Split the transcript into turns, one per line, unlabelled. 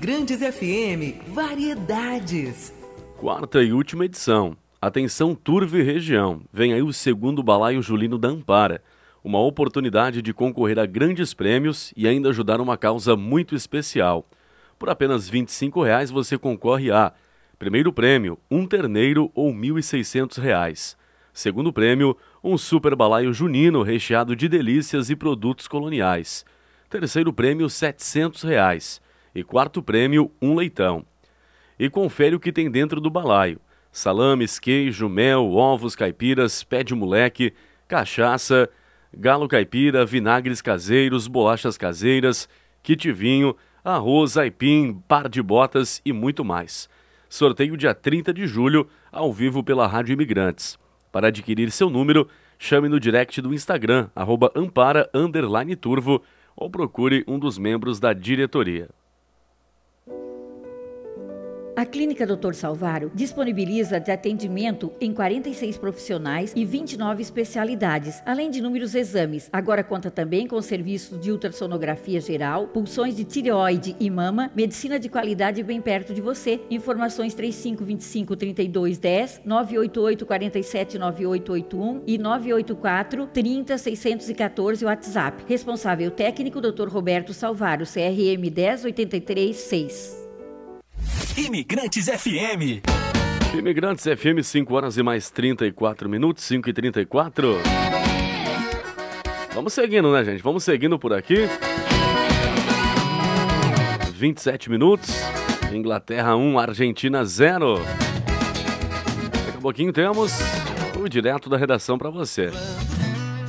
Imigrantes FM, variedades.
Quarta e última edição. Atenção Turvo e região. Vem aí o segundo balaio julino da Ampara. Uma oportunidade de concorrer a grandes prêmios e ainda ajudar uma causa muito especial. Por apenas R$ 25,00 você concorre a: primeiro prêmio, um terneiro ou R$ 1.600. Segundo prêmio, um super balaio junino recheado de delícias e produtos coloniais. Terceiro prêmio, R$ 700. E quarto prêmio, um leitão. E confere o que tem dentro do balaio: salames, queijo, mel, ovos caipiras, pé de moleque, cachaça, galo caipira, vinagres caseiros, bolachas caseiras, kit vinho, arroz, aipim, par de botas e muito mais. Sorteio dia 30 de julho, ao vivo pela Rádio Imigrantes. Para adquirir seu número, chame no direct do Instagram, @ampara_turvo, ou procure um dos membros da diretoria.
A Clínica Dr. Salvário disponibiliza de atendimento em 46 profissionais e 29 especialidades, além de inúmeros exames. Agora conta também com serviços de ultrassonografia geral, pulsões de tireoide e mama, medicina de qualidade bem perto de você. Informações 3525-3210, 988-479881 e 984-30-614 WhatsApp. Responsável técnico Dr. Roberto Salvário, CRM 10836.
Imigrantes FM.
Imigrantes FM, 5 horas e mais 34 minutos, 5h34. Vamos seguindo, né, gente? Vamos seguindo por aqui. 27 minutos. Inglaterra 1, Argentina 0. Daqui a pouquinho temos o direto da redação para você.